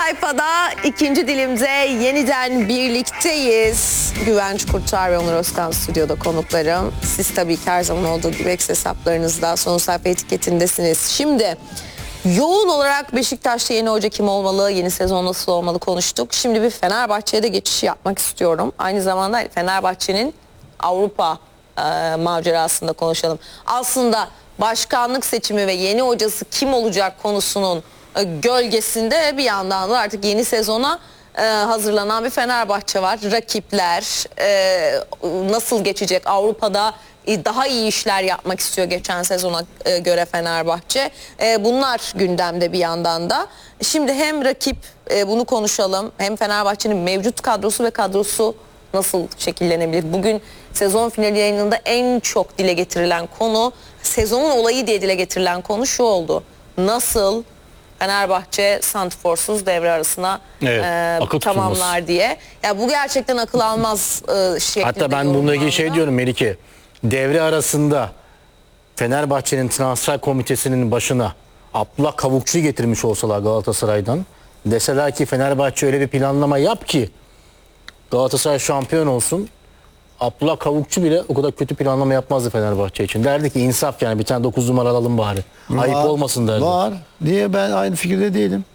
sayfada ikinci dilimde yeniden birlikteyiz. Güvenç Kurtar ve Onur Özkan stüdyoda konuklarım. Siz tabii ki her zaman olduğu gibi X hesaplarınızda son sayfa etiketindesiniz. Şimdi yoğun olarak Beşiktaş'ta yeni hoca kim olmalı, yeni sezon nasıl olmalı konuştuk. Şimdi bir Fenerbahçe'ye de geçiş yapmak istiyorum. Aynı zamanda Fenerbahçe'nin Avrupa macerasında konuşalım. Aslında başkanlık seçimi ve yeni hocası kim olacak konusunun gölgesinde bir yandan da artık yeni sezona hazırlanan bir Fenerbahçe var. Rakipler nasıl geçecek? Avrupa'da daha iyi işler yapmak istiyor geçen sezona göre Fenerbahçe. Bunlar gündemde bir yandan da. Şimdi hem rakip bunu konuşalım, hem Fenerbahçe'nin mevcut kadrosu ve kadrosu nasıl şekillenebilir? Bugün sezon finali yayınında en çok dile getirilen konu, sezonun olayı diye dile getirilen konu şu oldu. Nasıl Fenerbahçe santrforsuz devre arasına tamamlar diye. Ya bu gerçekten akıl almaz şeklinde. Hatta ben bununla ilgili şey diyorum Melike. Devre arasında Fenerbahçe'nin transfer komitesinin başına Abdullah Kavukçu'yu getirmiş olsalar Galatasaray'dan, deseler ki Fenerbahçe öyle bir planlama yap ki Galatasaray şampiyon olsun, Abdullah Kavukçu bile o kadar kötü planlama yapmazdı Fenerbahçe için. Derdi ki insaf, yani bir tane 9 numara alalım bari. Ayıp olmasın derdi. Var. Niye ben aynı fikirde değilim?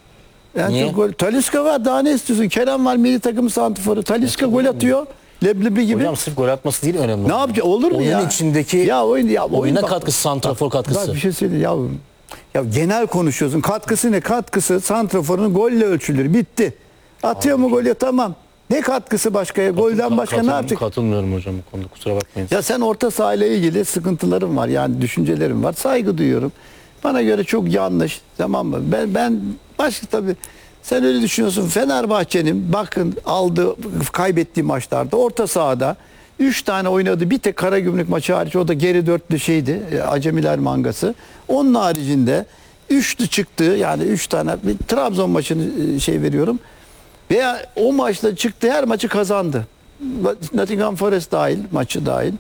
Yani niye? Gol. Talisca var, daha ne istiyorsun? Kerem var, milli takım santrforu. Talisca gol atıyor. Leblebi gibi. Hocam sırf gol atması değil önemli. Ne yapacak? Olur mu ya? Oyunun içindeki oyuna katkısı, santrafor katkısı. Bak bir şey söyleyeyim yavrum. Ya genel konuşuyorsun. Katkısı ne? Katkısı santraforun golle ölçülür. Bitti. Atıyor mu golü? Tamam. Ne katkısı başka? Golden başka ne yapacak? Katılmıyorum hocam bu konuda, kusura bakmayın. Ya sen orta sahayla ilgili sıkıntılarım var, yani düşüncelerim var. Saygı duyuyorum. Bana göre çok yanlış, tamam mı? Ben başka tabii, sen öyle düşünüyorsun. Fenerbahçe'nin bakın aldığı, kaybettiği maçlarda orta sahada 3 tane oynadı. Bir tek Karagümrük maçı hariç, o da geri dörtlü şeydi. Acemiler mangası. Onun haricinde 3'lü çıktı, yani 3 tane bir Trabzon maçını şey veriyorum. Veya o maçta çıktı, her maçı kazandı. Nottingham Forest dahil, maçı dahil.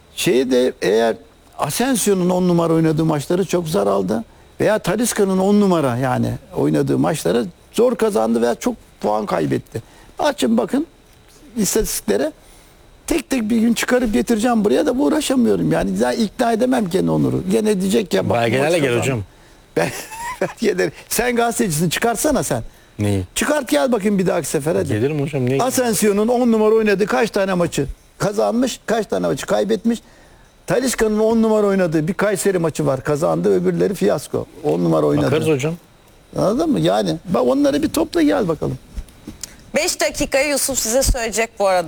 Şeyde eğer Asensio'nun 10 numara oynadığı maçları çok zar aldı. Veya Talisca'nın 10 numara yani oynadığı maçları zor kazandı veya çok puan kaybetti. Açın bakın istatistiklere. Tek tek bir gün çıkarıp getireceğim buraya da, bu uğraşamıyorum. Yani daha ikna edemem gene Onur'u. Gene diyecek ya. Belgelerle gel hocam. Belgeler. Sen gazetecisin, çıkarsana sen. Neyi? Çıkart gel bakayım bir dahaki sefer hadi. Gelirim hocam. Neyi? Asensio'nun 10 numara oynadığı kaç tane maçı kazanmış, kaç tane maçı kaybetmiş. Talisca'nın 10 numara oynadığı bir Kayseri maçı var, kazandı, öbürleri fiyasko. 10 numara oynadı. Bakarız hocam. Anladın mı? Yani bak onları bir topla gel bakalım. 5 dakikayı Yusuf size söyleyecek bu arada.